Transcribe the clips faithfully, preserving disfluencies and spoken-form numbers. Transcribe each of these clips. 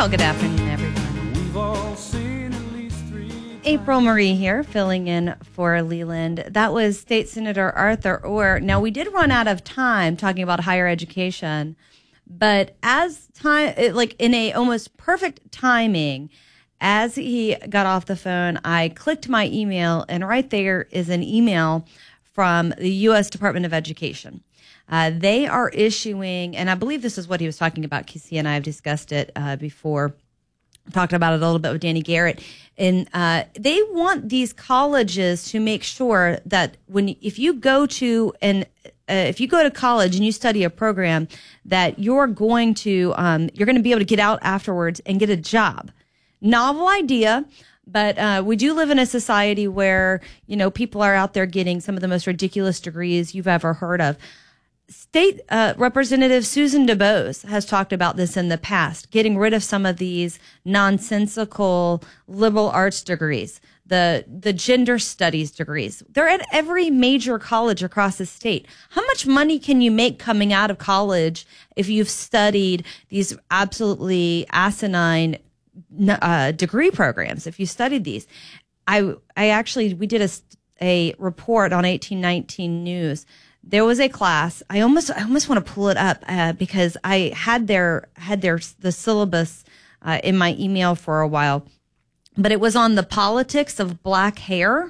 Well, good afternoon, everyone. We've all seen at least three. April Marie here, filling in for Leland. That was State Senator Arthur Orr. Now, we did run out of time talking about higher education, but as time, it, like in a almost perfect timing, as he got off the phone, I clicked my email, and right there is an email from the U S Department of Education. Uh, they are issuing, and I believe this is what he was talking about, because he and I have discussed it uh, before, talked about it a little bit with Danny Garrett, and uh, they want these colleges to make sure that when if you go to an uh, if you go to college and you study a program, that you're going to um, you're going to be able to get out afterwards and get a job. Novel idea. But uh, we do live in a society where, you know, people are out there getting some of the most ridiculous degrees you've ever heard of. State uh, Representative Susan DuBose has talked about this in the past, getting rid of some of these nonsensical liberal arts degrees, the the gender studies degrees. They're at every major college across the state. How much money can you make coming out of college if you've studied these absolutely asinine Uh, degree programs? If you studied these, I I actually we did a a report on eighteen nineteen News. There was a class. I almost I almost want to pull it up uh, because I had their had their the syllabus uh, in my email for a while, but it was on the politics of black hair.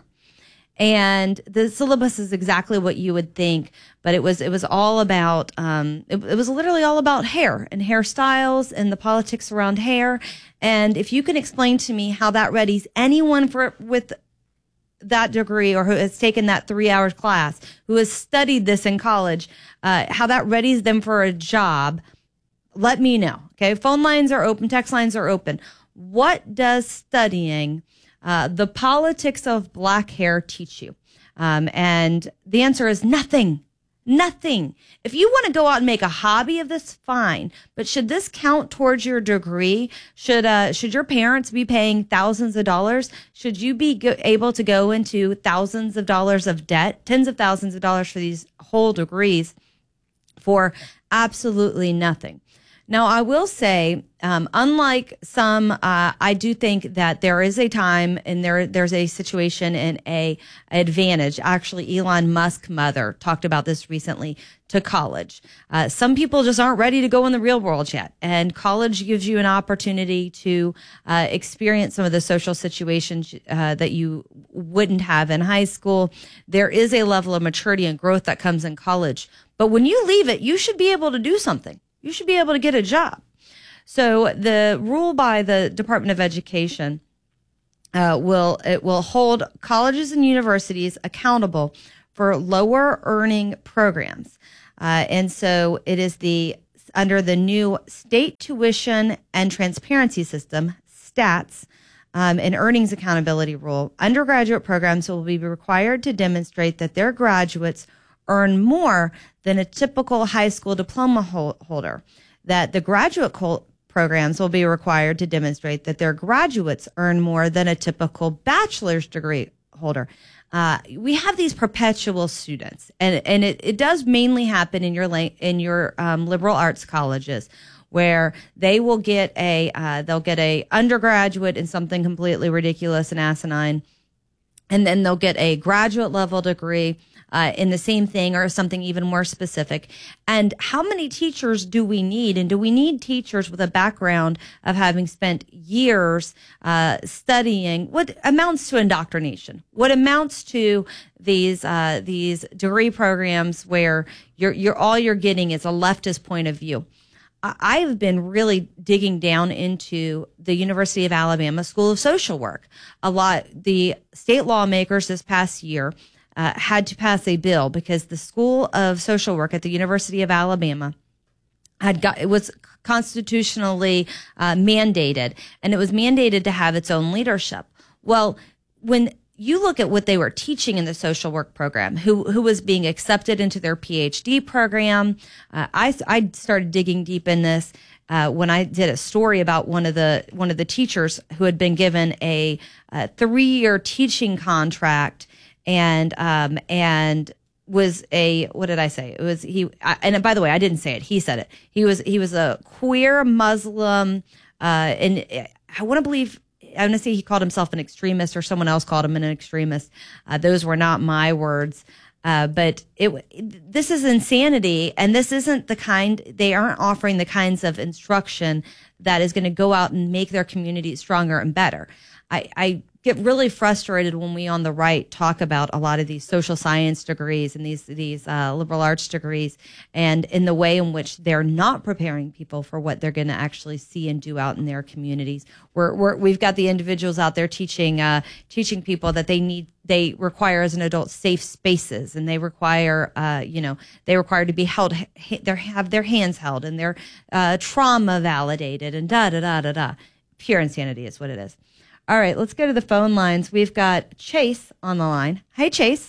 And the syllabus is exactly what you would think, but it was it was all about um, it, it was literally all about hair and hairstyles and the politics around hair. And if you can explain to me how that readies anyone for with that degree or who has taken that three hours class, who has studied this in college, uh, how that readies them for a job, let me know. Okay, phone lines are open, text lines are open. What does studying Uh, the politics of black hair teach you? Um, and the answer is nothing. Nothing. If you want to go out and make a hobby of this, fine. But should this count towards your degree? Should uh, should your parents be paying thousands of dollars? Should you be go- able to go into thousands of dollars of debt, tens of thousands of dollars for these whole degrees for absolutely nothing? Now, I will say, um, unlike some, uh, I do think that there is a time and there there's a situation and a advantage. Actually, Elon Musk's mother talked about this recently to college. Uh, some people just aren't ready to go in the real world yet, and college gives you an opportunity to uh, experience some of the social situations uh, that you wouldn't have in high school. There is a level of maturity and growth that comes in college, but when you leave it, you should be able to do something. You should be able to get a job. So the rule by the Department of Education uh, will it will hold colleges and universities accountable for lower earning programs, uh, and so it is the under the new State Tuition and Transparency System (STATS) um, and Earnings Accountability Rule. Undergraduate programs will be required to demonstrate that their graduates earn more than a typical high school diploma holder, that the graduate co- programs will be required to demonstrate that their graduates earn more than a typical bachelor's degree holder. Uh, we have these perpetual students, and, and it, it does mainly happen in your la- in your um, liberal arts colleges, where they will get a uh, they'll get a undergraduate in something completely ridiculous and asinine, and then they'll get a graduate level degree Uh, in the same thing or something even more specific. And how many teachers do we need? And do we need teachers with a background of having spent years uh, studying what amounts to indoctrination, what amounts to these uh, these degree programs where you're you're all you're getting is a leftist point of view? I have been really digging down into the University of Alabama School of Social Work. A lot, the state lawmakers this past year Uh, had to pass a bill because the School of Social Work at the University of Alabama had got it was constitutionally uh, mandated, and it was mandated to have its own leadership. Well, when you look at what they were teaching in the social work program, who who was being accepted into their P H D program, uh, I I started digging deep in this. Uh, when I did a story about one of the one of the teachers who had been given a, a three-year teaching contract. And, um, and was a, what did I say? It was, he, I, and by the way, I didn't say it. He said it. He was, he was a queer Muslim, Uh, and I want to believe, I want to say he called himself an extremist or someone else called him an extremist. Uh, those were not my words. Uh, but it, this is insanity, and this isn't the kind, they aren't offering the kinds of instruction that is going to go out and make their community stronger and better. I, I get really frustrated when we on the right talk about a lot of these social science degrees and these these uh, liberal arts degrees, and in the way in which they're not preparing people for what they're going to actually see and do out in their communities. We're, we're, we've got the individuals out there teaching uh, teaching people that they need they require as an adult safe spaces, and they require uh, you know they require to be held they have their hands held and their uh, trauma validated and da da da da da. Pure insanity is what it is. All right, let's go to the phone lines. We've got Chase on the line. Hey, Chase.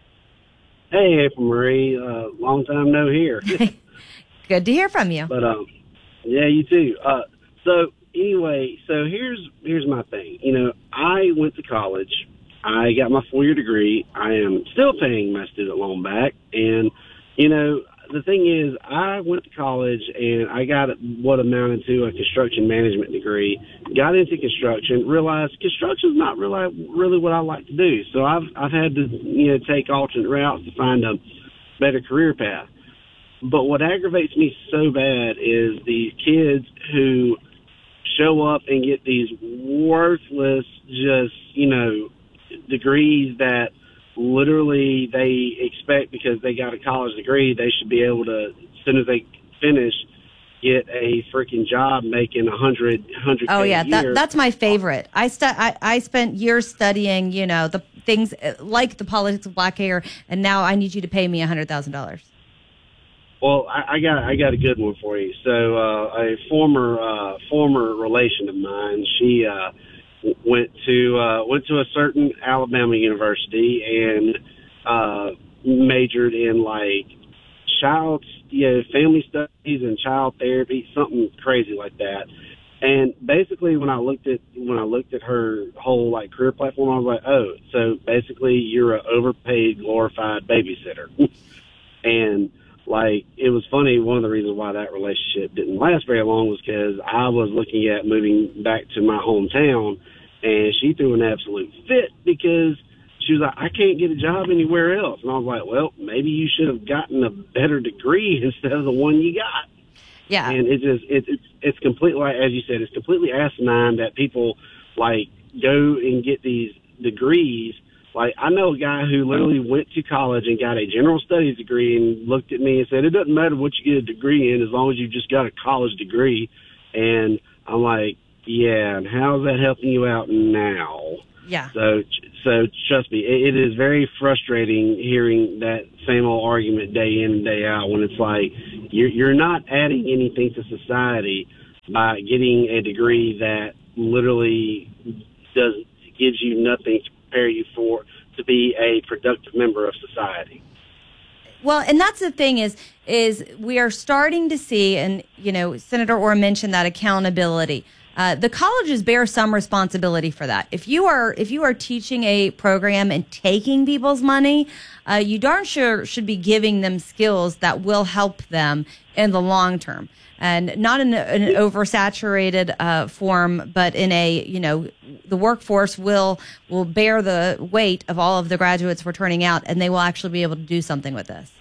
Hey, April Marie. Uh, long time no hear. Good to hear from you. But um, yeah, you too. Uh, so anyway, so here's here's my thing. You know, I went to college. I got my four year degree. I am still paying my student loan back, and you know. The thing is, I went to college and I got what amounted to a construction management degree, got into construction, realized construction is not really, really what I like to do. So I've, I've had to, you know, take alternate routes to find a better career path. But what aggravates me so bad is these kids who show up and get these worthless, just, you know, degrees that literally they expect because they got a college degree, they should be able to, as soon as they finish, get a freaking job making a hundred, hundred. Oh yeah, that, that's my favorite. I, stu- I I spent years studying, you know, the things like the politics of black hair, and now I need you to pay me a hundred thousand dollars. Well, I, I got I got a good one for you. So uh, a former uh, former relation of mine, she. Uh, went to uh, went to a certain Alabama university and uh, majored in like child, you know, family studies and child therapy, something crazy like that. And basically, when I looked at when I looked at her whole like career platform, I was like, oh, so basically you're an overpaid, glorified babysitter. And like, it was funny. One of the reasons why that relationship didn't last very long was because I was looking at moving back to my hometown, and she threw an absolute fit because she was like, I can't get a job anywhere else. And I was like, well, maybe you should have gotten a better degree instead of the one you got. Yeah. And it just, it, it's, it's completely, like, as you said, it's completely asinine that people like go and get these degrees. Like, I know a guy who literally went to college and got a general studies degree and looked at me and said, it doesn't matter what you get a degree in as long as you just got a college degree. And I'm like, yeah, and how is that helping you out now? Yeah. So, so trust me, it, it is very frustrating hearing that same old argument day in and day out when it's like, you're, you're not adding anything to society by getting a degree that literally does gives you nothing to prepare you for to be a productive member of society. Well, and that's the thing is, is we are starting to see, and, you know, Senator Orr mentioned that accountability. Uh, the colleges bear some responsibility for that. If you are if you are teaching a program and taking people's money, uh, you darn sure should be giving them skills that will help them in the long term, and not in, a, in an oversaturated uh, form, but in a, you know, the workforce will will bear the weight of all of the graduates we're turning out, and they will actually be able to do something with this.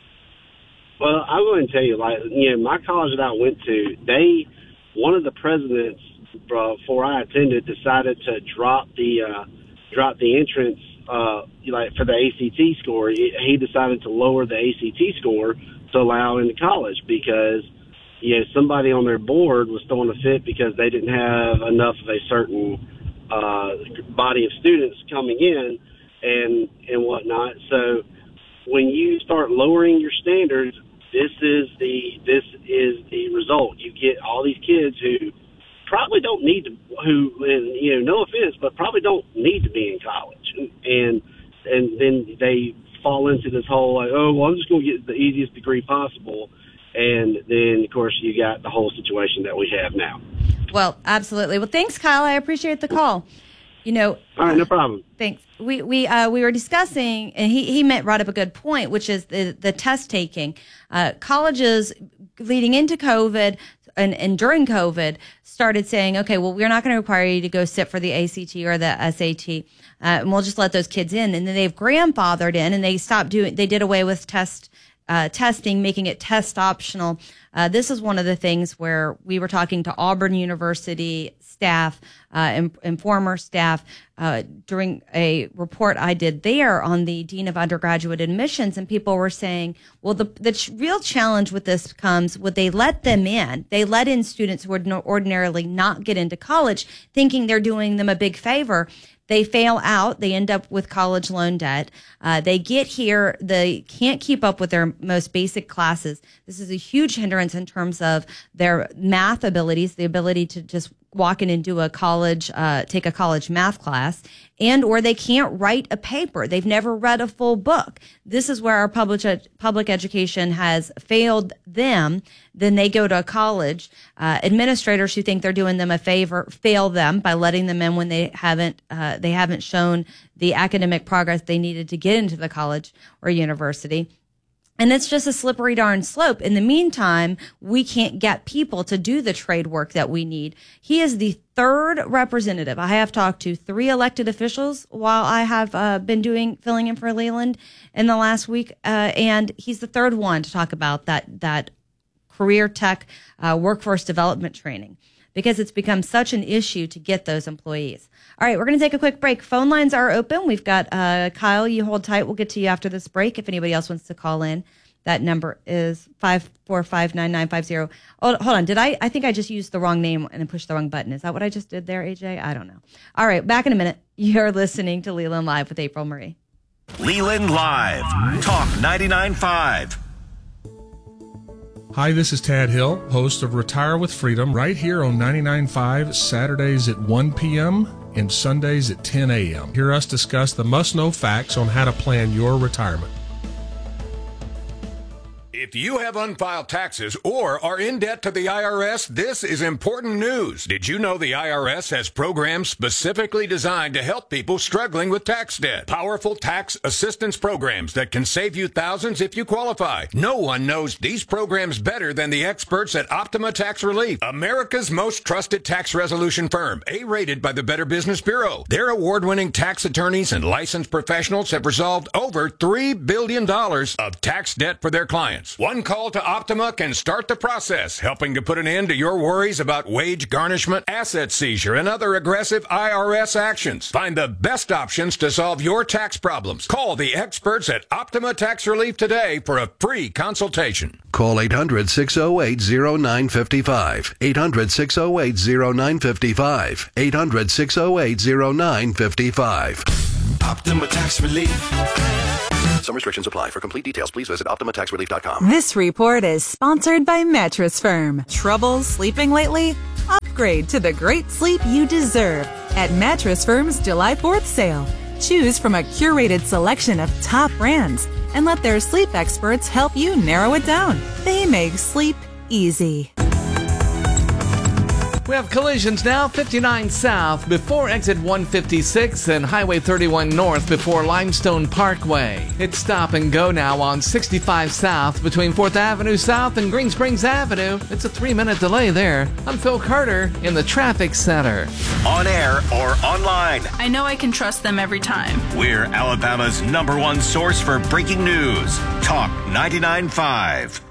Well, I'm going to tell you, like, you know, my college that I went to, they one of the presidents before I attended decided to drop the uh, drop the entrance uh, like for the A C T score. He decided to lower the A C T score to allow into college because, you know, somebody on their board was throwing a fit because they didn't have enough of a certain uh, body of students coming in and and whatnot. So when you start lowering your standards, this is the this is the result. You get all these kids who probably don't need to, who, and, you know, no offense, but probably don't need to be in college. And and then they fall into this whole, like, oh, well, I'm just going to get the easiest degree possible. And then, of course, you got the whole situation that we have now. Well, absolutely. Well, thanks, Kyle. I appreciate the call. You know, all right, no problem. Thanks. We we uh, we were discussing, and he he met, brought up a good point, which is the the test taking. Uh, colleges leading into COVID and, and during COVID started saying, okay, well, we're not going to require you to go sit for the A C T or the S A T, uh, and we'll just let those kids in. And then they've grandfathered in, and they stopped doing. They did away with test uh, testing, making it test optional. Uh, this is one of the things where we were talking to Auburn University staff uh, and, and former staff uh, during a report I did there on the Dean of Undergraduate Admissions, and people were saying, well, the, the ch- real challenge with this comes when they let them in. They let in students who would no, ordinarily not get into college, thinking they're doing them a big favor. They fail out. They end up with college loan debt. Uh, they get here. They can't keep up with their most basic classes. This is a huge hindrance in terms of their math abilities, the ability to just walk in and do a college, uh, take a college math class, and or they can't write a paper. They've never read a full book. This is where our public ed- public education has failed them. Then they go to college. Uh, administrators who think they're doing them a favor fail them by letting them in when they haven't uh, they haven't shown the academic progress they needed to get into the college or university. And it's just a slippery darn slope. In the meantime, we can't get people to do the trade work that we need. He is the third representative. I have talked to three elected officials while I have uh, been doing filling in for Leland in the last week, uh, and he's the third one to talk about that that career tech uh, workforce development training, because it's become such an issue to get those employees. All right, we're going to take a quick break. Phone lines are open. We've got uh, Kyle. You hold tight. We'll get to you after this break. If anybody else wants to call in, that number is five four five, nine nine five zero. Oh, hold on. Did I? I think I just used the wrong name and pushed the wrong button. Is that what I just did there, A J? I don't know. All right, back in a minute. You're listening to Leland Live with April Marie. Leland Live, Talk ninety-nine point five. Hi, this is Tad Hill, host of Retire with Freedom, right here on ninety-nine point five, Saturdays at one p.m. and Sundays at ten a.m. Hear us discuss the must-know facts on how to plan your retirement. If you have unfiled taxes or are in debt to the I R S, this is important news. Did you know the I R S has programs specifically designed to help people struggling with tax debt? Powerful tax assistance programs that can save you thousands if you qualify. No one knows these programs better than the experts at Optima Tax Relief, America's most trusted tax resolution firm, A-rated by the Better Business Bureau. Their award-winning tax attorneys and licensed professionals have resolved over three billion dollars of tax debt for their clients. One call to Optima can start the process, helping to put an end to your worries about wage garnishment, asset seizure, and other aggressive I R S actions. Find the best options to solve your tax problems. Call the experts at Optima Tax Relief today for a free consultation. Call eight hundred, six oh eight, oh nine five five. eight hundred, six oh eight, oh nine five five. eight hundred, six oh eight, oh nine five five. Optima Tax Relief. Some restrictions apply. For complete details, please visit optima tax relief dot com. This report is sponsored by Mattress Firm. Trouble sleeping lately? Upgrade to the great sleep you deserve at Mattress Firm's July fourth sale. Choose from a curated selection of top brands and let their sleep experts help you narrow it down. They make sleep easy. We have collisions now, fifty-nine south before exit one fifty-six and Highway thirty-one north before Limestone Parkway. It's stop and go now on sixty-five south between fourth Avenue South and Green Springs Avenue. It's a three-minute delay there. I'm Phil Carter in the Traffic Center. On air or online, I know I can trust them every time. we're Alabama's number one source for breaking news. Talk ninety-nine point five.